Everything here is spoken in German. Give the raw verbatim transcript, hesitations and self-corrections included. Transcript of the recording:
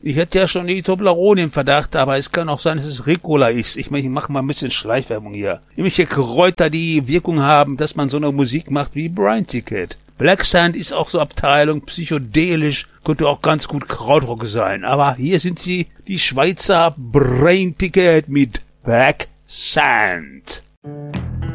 Ich hätte ja schon die Toblerone im Verdacht, aber es kann auch sein, dass es Ricola ist. Ich meine, ich mache mal ein bisschen Schleichwerbung hier. Irgendwelche Kräuter, die Wirkung haben, dass man so eine Musik macht wie Brain Ticket. Black Sand ist auch so Abteilung, psychedelisch, könnte auch ganz gut Krautrock sein. Aber hier sind sie, die Schweizer Brain Ticket mit Black Sand.